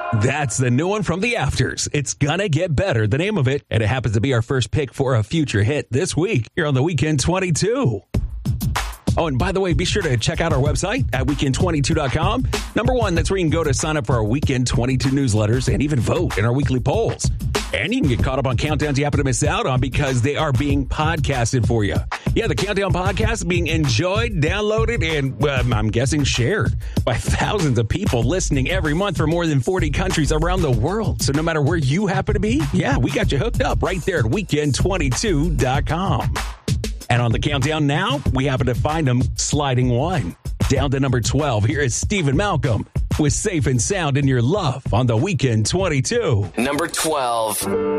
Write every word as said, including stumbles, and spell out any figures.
That's the new one from the Afters. It's Gonna Get Better, the name of it, and it happens to be our first pick for a future hit this week here on the Weekend twenty-two. Oh, and by the way, be sure to check out our website at weekend twenty-two dot com. Number one, that's where you can go to sign up for our Weekend twenty-two newsletters and even vote in our weekly polls. And you can get caught up on countdowns you happen to miss out on because they are being podcasted for you. Yeah, the Countdown podcast is being enjoyed, downloaded, and well, I'm guessing shared by thousands of people listening every month from more than forty countries around the world. So no matter where you happen to be, yeah, we got you hooked up right there at weekend twenty-two dot com. And on the countdown now, we happen to find them sliding one. Down to number twelve, here is Stephen Malcolm with Safe and Sound in Your Love on the Weekend twenty-two. Number twelve.